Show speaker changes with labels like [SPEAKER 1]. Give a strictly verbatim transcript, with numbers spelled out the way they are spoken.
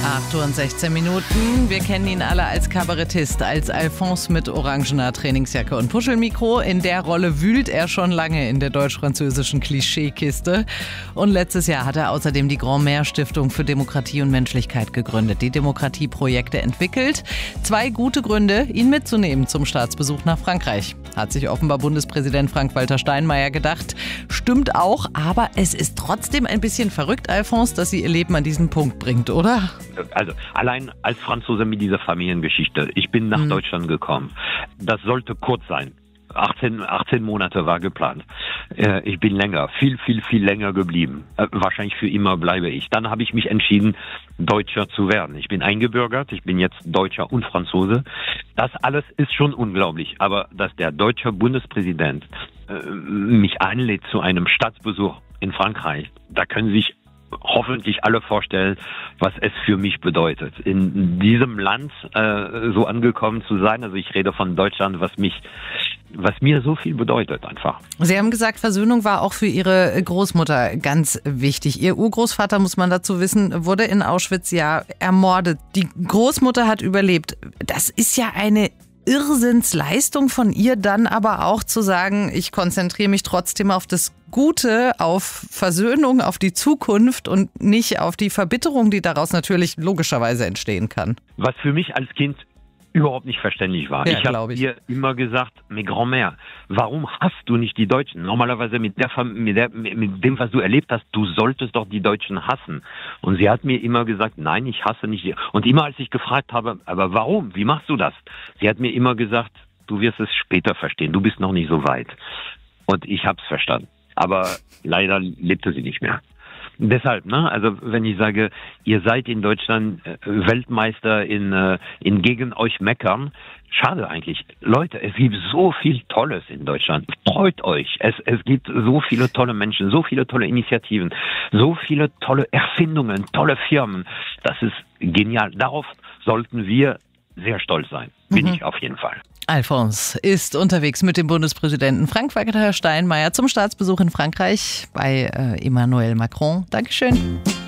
[SPEAKER 1] acht Uhr und sechzehn Minuten. Wir kennen ihn alle als Kabarettist, als Alphonse mit orangener Trainingsjacke und Puschelmikro. In der Rolle wühlt er schon lange in der deutsch-französischen Klischeekiste. Und letztes Jahr hat er außerdem die Grand-Mère Stiftung für Demokratie und Menschlichkeit gegründet, die Demokratieprojekte entwickelt. Zwei gute Gründe, ihn mitzunehmen zum Staatsbesuch nach Frankreich. Hat sich offenbar Bundespräsident Frank-Walter Steinmeier gedacht. Stimmt auch, aber es ist trotzdem ein bisschen verrückt, Alphonse, dass sie ihr Leben an diesen Punkt bringt, oder?
[SPEAKER 2] Also allein als Franzose mit dieser Familiengeschichte. Ich bin nach mhm. Deutschland gekommen. Das sollte kurz sein. achtzehn, achtzehn Monate war geplant. Äh, ich bin länger, viel, viel, viel länger geblieben. Äh, wahrscheinlich für immer bleibe ich. Dann habe ich mich entschieden, Deutscher zu werden. Ich bin eingebürgert, ich bin jetzt Deutscher und Franzose. Das alles ist schon unglaublich. Aber dass der deutsche Bundespräsident äh, mich einlädt zu einem Staatsbesuch in Frankreich, da können Sie sich hoffentlich alle vorstellen, was es für mich bedeutet, in diesem Land äh, so angekommen zu sein. Also ich rede von Deutschland, was mich, was mir so viel bedeutet einfach.
[SPEAKER 1] Sie haben gesagt, Versöhnung war auch für Ihre Großmutter ganz wichtig. Ihr Urgroßvater, muss man dazu wissen, wurde in Auschwitz ja ermordet. Die Großmutter hat überlebt. Das ist ja eine Irrsinnsleistung von ihr, dann aber auch zu sagen, ich konzentriere mich trotzdem auf das Gute, auf Versöhnung, auf die Zukunft und nicht auf die Verbitterung, die daraus natürlich logischerweise entstehen kann.
[SPEAKER 2] Was für mich als Kind überhaupt nicht verständlich war.
[SPEAKER 1] Ja,
[SPEAKER 2] ich habe dir immer gesagt, mais Grand-Mère, warum hasst du nicht die Deutschen? Normalerweise mit, der, mit, der, mit dem, was du erlebt hast, du solltest doch die Deutschen hassen. Und sie hat mir immer gesagt, nein, ich hasse nicht die. Und immer als ich gefragt habe, aber warum? Wie machst du das? Sie hat mir immer gesagt, du wirst es später verstehen, du bist noch nicht so weit. Und ich habe es verstanden. Aber leider lebte sie nicht mehr. Deshalb, ne, also wenn ich sage, ihr seid in Deutschland äh, Weltmeister in, äh, in gegen euch meckern, schade eigentlich. Leute, es gibt so viel Tolles in Deutschland. Freut euch. Es, es gibt so viele tolle Menschen, so viele tolle Initiativen, so viele tolle Erfindungen, tolle Firmen. Das ist genial. Darauf sollten wir sehr stolz sein. Bin mhm. ich auf jeden Fall.
[SPEAKER 1] Alphonse ist unterwegs mit dem Bundespräsidenten Frank-Walter Steinmeier zum Staatsbesuch in Frankreich bei äh, Emmanuel Macron. Dankeschön.